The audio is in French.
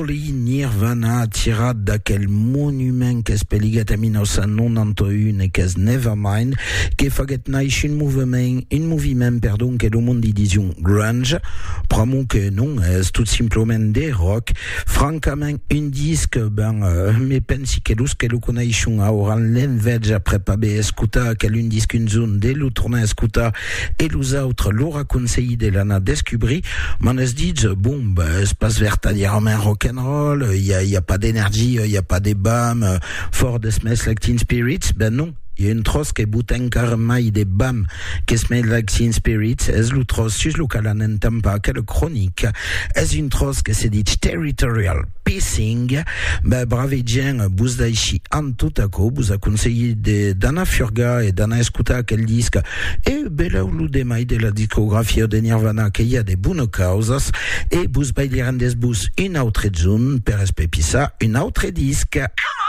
Titoli Nirvana tirat d'aquel monument qu'es peligat en 1991 et qu'es Nevermind, que faget naix un moviment, pardon, que le monde dision grunge, pramon que non, es tout simplement des rock, francament un disque, me pensi que lus que lo connaixon a oran l'envej après pas be escuta, quel un disque une zone de lo tourner escuta, et lus autres l'aura conseillé de l'ana descubri, man es dit, bon, es pas vertadièrement rock'n'roll, il y a pas d'énergie, il y a pas des bams, fort de Smells Like Teen Spirits, ben non. Il y a une trosse qui bout encara mai des bam qui Smells Like Teen Spirits, es lu trosse sus lo calanen tampa quelle chronique, es une trosse que se dit Territorial Pissing, bravedien bus daichi antutako, bus a conseillé d'Anna Furga et d'Anna escuta quel disque, et bella lu de mai de la discographie de Nirvana qu'il y a des bonnes causas, et bus bailiran des bus une autre zone, per espepissa, une autre disque.